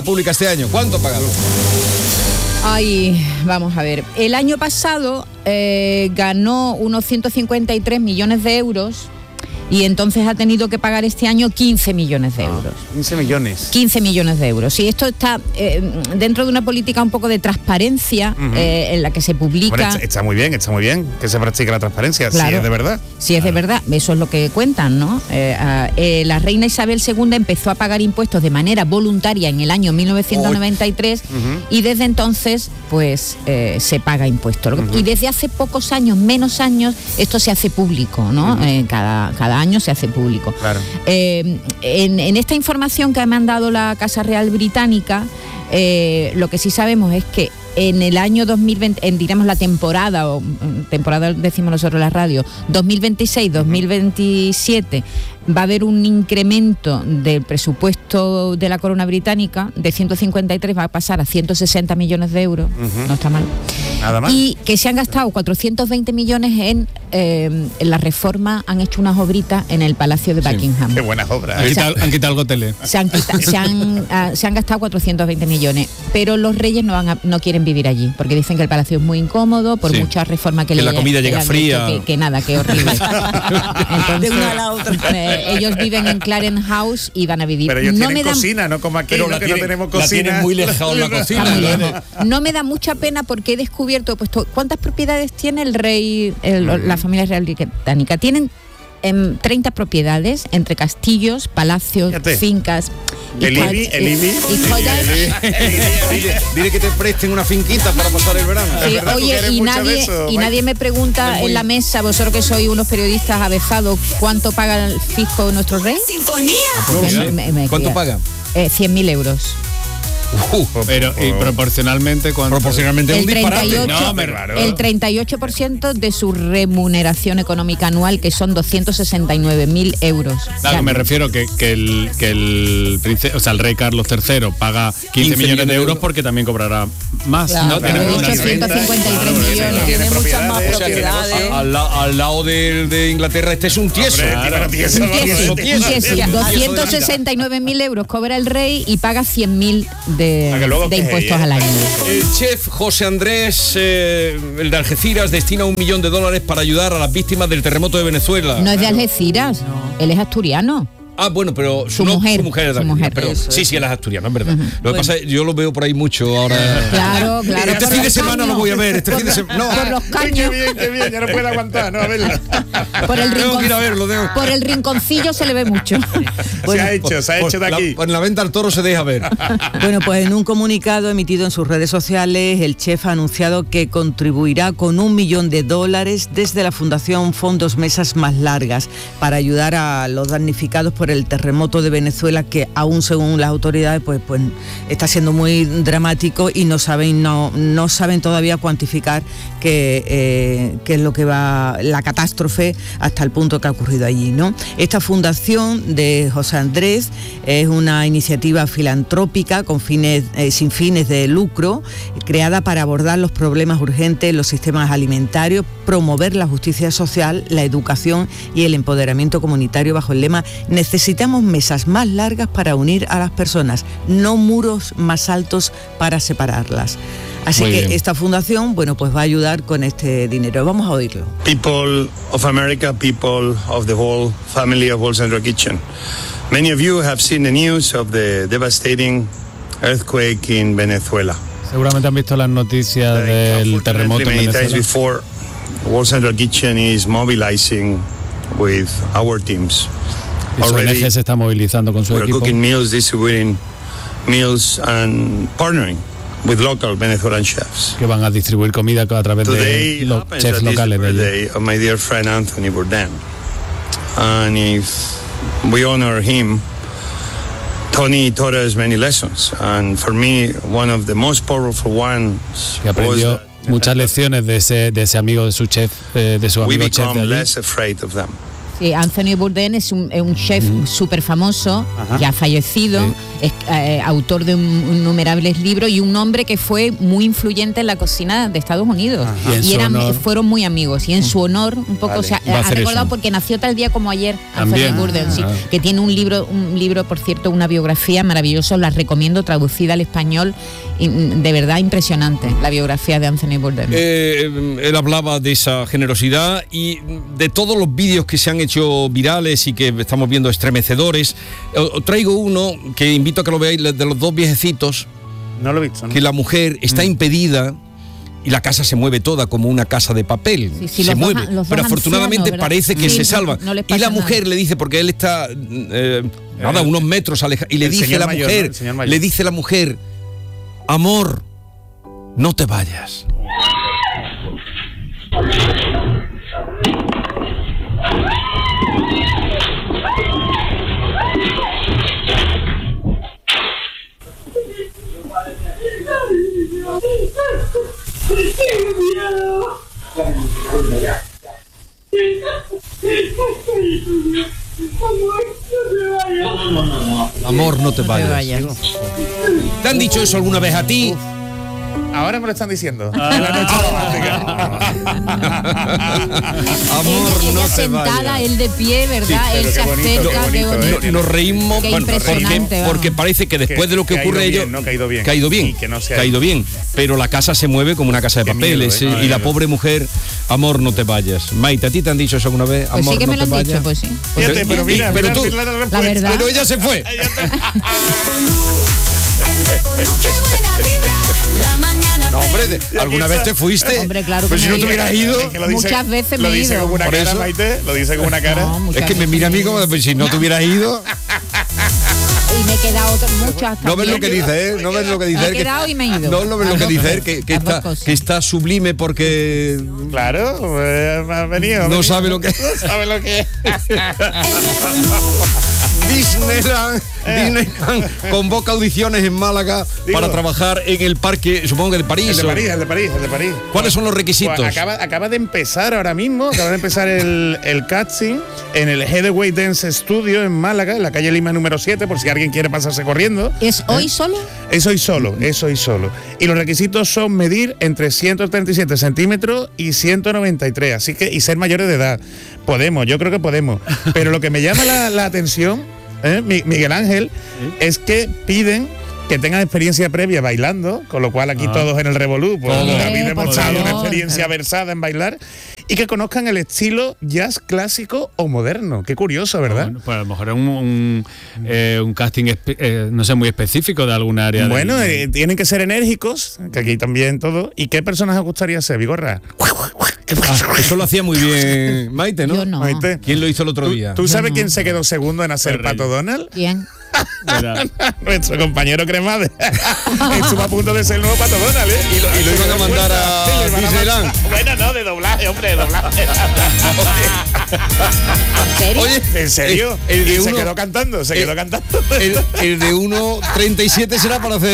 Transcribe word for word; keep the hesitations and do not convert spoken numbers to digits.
pública este año. ¿Cuánto pagaron? Ay, vamos a ver. El año pasado eh, ganó unos ciento cincuenta y tres millones de euros y entonces ha tenido que pagar este año quince millones de euros. Ah, quince millones. quince millones de euros. Y esto está eh, dentro de una política un poco de transparencia, uh-huh. eh, en la que se publica... Bueno, está, está muy bien, está muy bien que se practique la transparencia, claro, si es de verdad. Si es claro. de verdad, eso es lo que cuentan, ¿no? Eh, eh, la reina Isabel segunda empezó a pagar impuestos de manera voluntaria en el año mil novecientos noventa y tres oh. uh-huh. y desde entonces, pues, eh, se paga impuestos. Uh-huh. Y desde hace pocos años, menos años, esto se hace público, ¿no? Uh-huh. Eh, cada, cada año se hace público. Claro. Eh, en, en esta información que ha mandado la Casa Real Británica, eh, lo que sí sabemos es que en el año dos mil veinte, en diremos la temporada, o temporada decimos nosotros en la radio, dos mil veintiséis dos mil veintisiete, va a haber un incremento del presupuesto de la corona británica de ciento cincuenta y tres, va a pasar a ciento sesenta millones de euros, uh-huh. no está mal. Nada más. Y que se han gastado cuatrocientos veinte millones en, eh, en la reforma, han hecho unas obritas en el Palacio de Buckingham. Sí. Qué buenas obras. Han quitado, han quitado algo tele. Se han, quitado, se, han, uh, se han gastado cuatrocientos veinte millones, pero los reyes no, van a, no quieren vivir allí, porque dicen que el palacio es muy incómodo, por sí. mucha reforma que, que le la comida llega fría. Que, que nada, que horrible. Entonces, de una a la otra. Eh, ellos viven en Clarence House y van a vivir. Pero ellos no tienen me cocina, no como aquí, pero no, la que tiene, no tenemos cocina. La tienen muy lejos la cocina. Muy lejos. No me da mucha pena porque he descubierto, pues, ¿cuántas propiedades tiene el rey, el, mm. la familia real británica? Tienen en treinta propiedades entre castillos, palacios, Fíjate. fincas. El IBI, el IBI. Dile que te presten una finquita para pasar el verano. Sí, oye, y nadie, eso, y nadie me pregunta muy... en la mesa, vosotros que sois unos periodistas avezados, ¿cuánto paga el fisco nuestro rey? ¡Sinfonía! No, me, me ¿Cuánto paga? Eh, cien mil euros. Uh, pero y proporcionalmente ¿cuánto? Proporcionalmente el un disparate. No, me raro. El treinta y ocho por ciento de su remuneración económica anual, que son doscientos sesenta y nueve mil euros. Claro, o sea, me refiero que, que el que el príncipe, o sea, el rey Carlos tercero paga quince millones de euros porque también cobrará más. Claro, ¿no? Claro, Tiene ochocientos cincuenta y tres millones. Tiene muchas más propiedades. O sea, al, al lado de, de Inglaterra este es un tieso. Claro, tieso, tieso, tieso, tieso. doscientos sesenta y nueve mil euros cobra el rey y paga cien mil de, de impuestos al año. El chef José Andrés, eh, el de Algeciras, destina un millón de dólares para ayudar a las víctimas del terremoto de Venezuela. No es de Algeciras, no. Él es asturiano. Ah, bueno, pero su no, mujer, su mujer es de mujer. Pero, Eso, sí, eso. sí, él es asturiano, es verdad. Uh-huh. Lo que bueno. pasa es yo lo veo por ahí mucho ahora. Claro, claro. Este fin de semana lo voy a ver, este por fin de semana. No, por los caños. Qué bien, qué bien, ya no puedo aguantar, no, a verlo. Por el, tengo rincon... que ir a verlo, tengo... por el rinconcillo se le ve mucho. Bueno, se ha hecho, se ha hecho de aquí. La, en la venta al toro se deja ver. Bueno, pues en un comunicado emitido en sus redes sociales, el chef ha anunciado que contribuirá con un millón de dólares desde la Fundación Fondos Mesas Más Largas para ayudar a los damnificados por el terremoto de Venezuela, que aún según las autoridades pues, pues está siendo muy dramático y no saben no, no saben todavía cuantificar qué, eh, qué es lo que va la catástrofe hasta el punto que ha ocurrido allí, ¿no? Esta fundación de José Andrés es una iniciativa filantrópica con fines eh, sin fines de lucro, creada para abordar los problemas urgentes en los sistemas alimentarios, promover la justicia social, la educación y el empoderamiento comunitario bajo el lema "Necesitamos mesas más largas para unir a las personas, no muros más altos para separarlas". Así Muy que bien. Esta fundación, bueno, pues va a ayudar con este dinero. Vamos a oírlo. People of America, people of the whole family of World Central Kitchen. Many of you have seen the news of the devastating earthquake in Venezuela. Seguramente han visto las noticias del terremoto en Venezuela. Before, World Central Kitchen is mobilizing with our teams. Y su O N G se está movilizando con su we're equipo. Cooking meals, distributing meals and partnering with local Venezuelan chefs. Que van a distribuir comida a través Today de los chefs locales de allí. Of my dear friend Anthony Bourdain. And if we honor him, Tony taught us many lessons, and for me, one of the most powerful ones que aprendió was muchas lecciones de ese de ese amigo de su chef, eh, de su amigo we chef become de allí. less afraid of them. Sí, Anthony Bourdain es un, es un chef mm. súper famoso, Ajá. ya fallecido, sí. es eh, autor de un, innumerables libros y un hombre que fue muy influyente en la cocina de Estados Unidos. Ajá. Y, y eran, fueron muy amigos. Y en su honor, un poco vale. se ha, ha recordado eso. Porque nació tal día como ayer Anthony Bourdain, ah. sí, que tiene un libro, un libro, por cierto, una biografía maravillosa, la recomiendo, traducida al español, de verdad impresionante, la biografía de Anthony Bourdain. Eh, él hablaba de esa generosidad y de todos los vídeos que se han hecho virales y que estamos viendo estremecedores. Os traigo uno que invito a que lo veáis, de los dos viejecitos. No lo he visto, ¿no? Que la mujer está mm. impedida y la casa se mueve toda como una casa de papel. Sí, sí, se mueve, dos, pero afortunadamente ancianos, parece que sí, se salva. No, no y la mujer nada. Le dice, porque él está eh, nada, eh, unos metros alejados, y le dice la mayor, mujer, ¿no? le dice la mujer, amor, no te vayas. Amor, no te vayas. No te vayas. ¿Te han dicho eso alguna vez a ti? Uf. Ahora me lo están diciendo. Ah. Amor, ella, ella no te sentada, vayas. Él de pie, ¿verdad? Sí, él se bonito, acerca, qué bonito, qué bonito. Nos, nos reímos qué bueno, porque, porque parece que después que, de lo que ocurre ello, no caído bien, caído bien, y que no se caído bien, pero la casa se mueve como una casa de qué papeles miedo, ¿eh? Y la pobre mujer, amor, no te vayas. Maite, ¿a ti te han dicho eso alguna vez? Pues amor, sí que no me lo te han vayas. dicho, pues sí. Pues Fíjate, pero mira, pero mira, tú, mira la, la verdad. Pero ella se fue. No, hombre, de, ¿alguna vez te fuiste? Hombre, claro que Pero si no te hubieras ido. Es que lo dice, muchas veces me lo he dice ido. con una Por cara, eso. Maite, lo dice con una cara. No, es que me mira a mí como pues, si no te hubieras ido. Y me he quedado otro, muchas. No ves lo que dice, ¿eh? No ves lo que dice. Me he quedado y me he ido. No, no ves lo que dice él, que, que, está, que está sublime porque... Claro, pues, ha venido. No venido. sabe lo que es. No sabe lo que es. Disneyland, eh. Disneyland convoca audiciones en Málaga Digo, para trabajar en el parque, supongo que de París. El de París, el de París, el de París. ¿Cuáles son los requisitos? Pues acaba, acaba de empezar ahora mismo, acaba de empezar el, el casting en el Headway Dance Studio en Málaga, en la calle Lima número siete, por si alguien quiere pasarse corriendo. ¿Es hoy ¿Eh? solo? Es hoy solo, es hoy solo. Y los requisitos son medir entre ciento treinta y siete centímetros y ciento noventa y tres, así que, y ser mayores de edad. Podemos, yo creo que podemos. Pero lo que me llama la, la atención, ¿eh? Miguel Ángel, ¿Sí? es que piden que tengan experiencia previa bailando, con lo cual aquí ah. todos en el Revolú, pues Todo. David demostrado Por una favor. experiencia versada en bailar, y que conozcan el estilo jazz clásico o moderno. Qué curioso, ¿verdad? Bueno, pues a lo mejor es un, un, eh, un casting, espe- eh, no sé, muy específico de alguna área. Bueno, del... eh, tienen que ser enérgicos, que aquí también todo. ¿Y qué personas os gustaría ser, Vigorra? Ah, eso lo hacía muy bien Maite, ¿no? Yo no. Maite. ¿Quién lo hizo el otro ¿Tú, día? ¿tú sabes no. quién se quedó segundo en hacer Ferrell. Pato Donald? ¿Quién? Nuestro compañero Cremade. Estuvo a punto de ser el nuevo Pato Donald, ¿eh? Y lo, y lo iban a mandar a Sí, le van a Disneyland. mandar- Bueno, no, de doblaje, hombre, de doblaje. ¿En serio? Oye, ¿En serio? El, el de Y se uno, quedó cantando, se quedó el- cantando. el, el de uno treinta y siete será para hacer